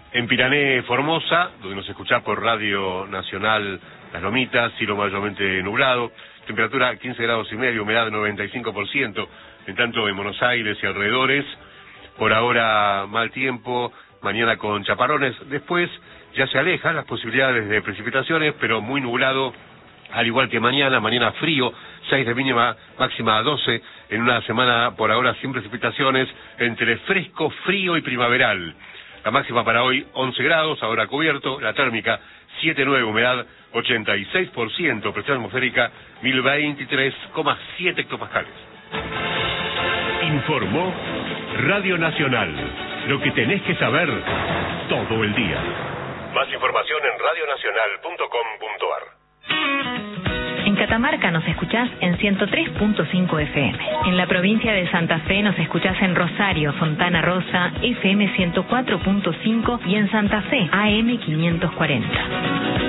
En Pirané, Formosa, donde nos escuchás por Radio Nacional Las Lomitas, cielo mayormente nublado, temperatura 15 grados y medio, humedad 95%, en tanto en Buenos Aires y alrededores, por ahora mal tiempo, mañana con chaparrones, después ya se alejan las posibilidades de precipitaciones, pero muy nublado, al igual que mañana frío, 6 de mínima, máxima 12, en una semana por ahora sin precipitaciones, entre fresco, frío y primaveral. La máxima para hoy 11 grados, ahora cubierto, la térmica 7,9, humedad 86%, presión atmosférica 1023,7 hectopascales. Informó Radio Nacional, lo que tenés que saber todo el día. Más información en radionacional.com.ar. En Catamarca nos escuchás en 103.5 FM. En la provincia de Santa Fe nos escuchás en Rosario, Fontana Rosa, FM 104.5 y en Santa Fe, AM 540.